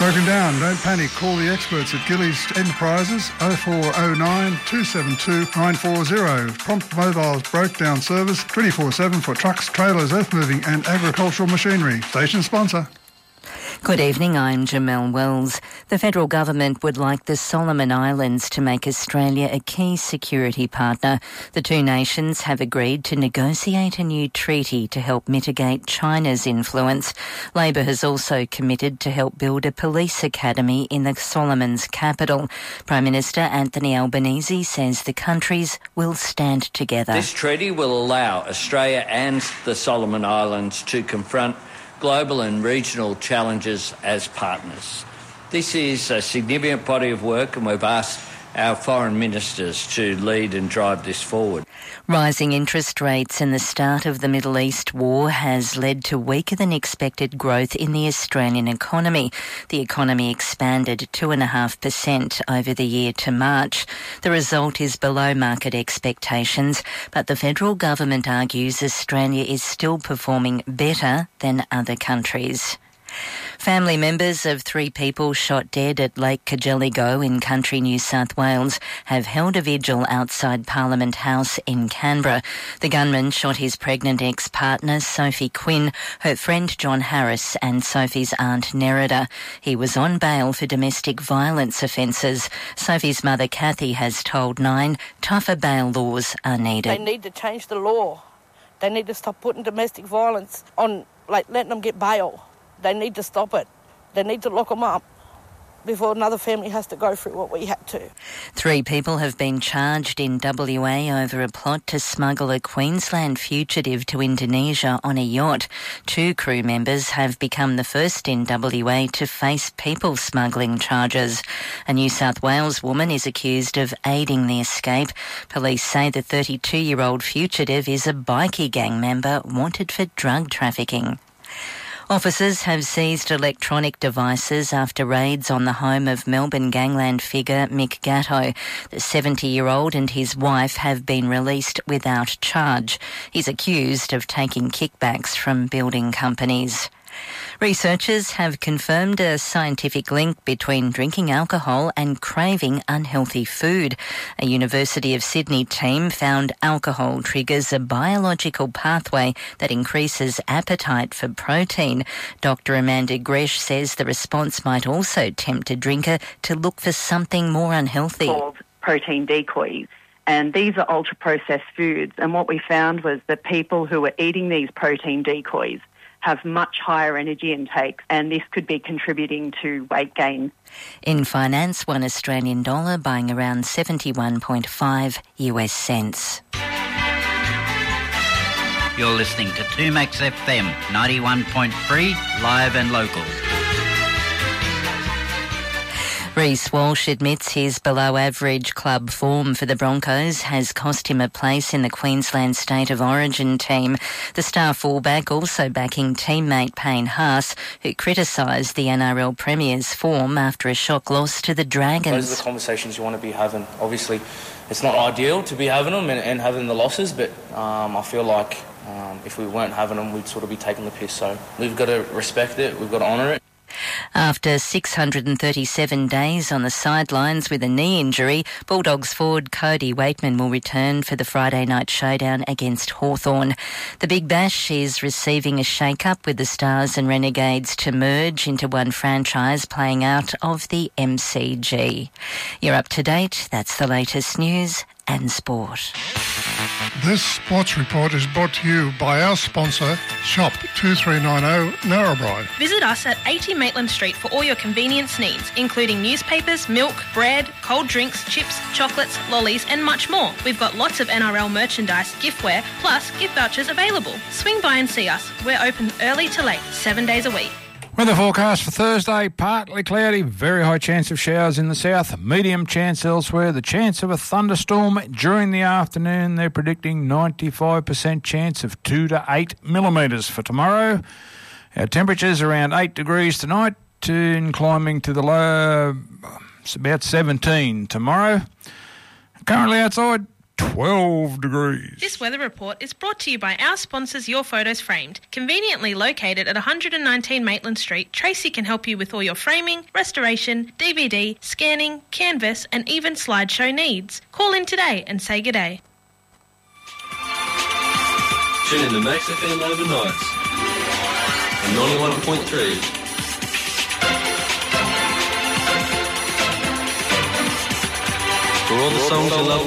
broken down. Don't panic. Call the experts at Gillies Enterprises 0409 272 940. Prompt Mobile's broke down service 24/7 for trucks, trailers, earth moving and agricultural machinery. Station sponsor. Good evening, I'm Jamelle Wells. The federal government would like the Solomon Islands to make Australia a key security partner. The two nations have agreed to negotiate a new treaty to help mitigate China's influence. Labor has also committed to help build a police academy in the Solomons' capital. Prime Minister Anthony Albanese says the countries will stand together. This treaty will allow Australia and the Solomon Islands to confront global and regional challenges as partners. This is a significant body of work and we've asked our foreign ministers to lead and drive this forward. Rising interest rates and the start of the Middle East war has led to weaker than expected growth in the Australian economy. The economy expanded 2.5% over the year to March. The result is below market expectations, but the federal government argues Australia is still performing better than other countries. Family members of 3 people shot dead at Lake Cargelligo in country New South Wales have held a vigil outside Parliament House in Canberra. The gunman shot his pregnant ex-partner Sophie Quinn, her friend John Harris and Sophie's aunt Nerida. He was on bail for domestic violence offences. Sophie's mother Kathy has told Nine tougher bail laws are needed. They need to change the law. They need to stop putting domestic violence on, letting them get bail. They need to stop it. They need to lock them up before another family has to go through what we had to. 3 people have been charged in WA over a plot to smuggle a Queensland fugitive to Indonesia on a yacht. 2 crew members have become the first in WA to face people smuggling charges. A New South Wales woman is accused of aiding the escape. Police say the 32-year-old fugitive is a bikie gang member wanted for drug trafficking. Officers have seized electronic devices after raids on the home of Melbourne gangland figure Mick Gatto. The 70-year-old and his wife have been released without charge. He's accused of taking kickbacks from building companies. Researchers have confirmed a scientific link between drinking alcohol and craving unhealthy food. A University of Sydney team found alcohol triggers a biological pathway that increases appetite for protein. Dr. Amanda Gresh says the response might also tempt a drinker to look for something more unhealthy. Called protein decoys. And these are ultra-processed foods. And what we found was that people who were eating these protein decoys have much higher energy intakes, and this could be contributing to weight gain. In finance, $1 Australian dollar buying around 71.5 US cents. You're listening to 2Max FM 91.3, live and local. Reece Walsh admits his below-average club form for the Broncos has cost him a place in the Queensland State of Origin team. The star fullback also backing teammate Payne Haas, who criticised the NRL Premier's form after a shock loss to the Dragons. Those are the conversations you want to be having. Obviously, it's not ideal to be having them and having the losses, but I feel like if we weren't having them, we'd sort of be taking the piss. So we've got to respect it, we've got to honour it. After 637 days on the sidelines with a knee injury, Bulldogs forward Cody Waitman will return for the Friday night showdown against Hawthorn. The Big Bash is receiving a shake-up with the Stars and Renegades to merge into one franchise playing out of the MCG. You're up to date. That's the latest news and sport. This sports report is brought to you by our sponsor, Shop 2390 Narrabri. Visit us at 80 Maitland Street for all your convenience needs, including newspapers, milk, bread, cold drinks, chips, chocolates, lollies and much more. We've got lots of NRL merchandise, giftware, plus gift vouchers available. Swing by and see us. We're open early to late, 7 days a week. Weather forecast for Thursday, partly cloudy, very high chance of showers in the south, medium chance elsewhere. The chance of a thunderstorm during the afternoon, they're predicting 95% chance of 2 to 8 millimetres for tomorrow. Our temperatures around 8 degrees tonight and climbing to the low, it's about 17 tomorrow. Currently outside, 12 degrees. This weather report is brought to you by our sponsors Your Photos Framed. Conveniently located at 119 Maitland Street, Tracy can help you with all your framing, restoration, DVD, scanning, canvas and even slideshow needs. Call in today and say good day. Tune in to Max FM overnights on 91.3. For all the songs you love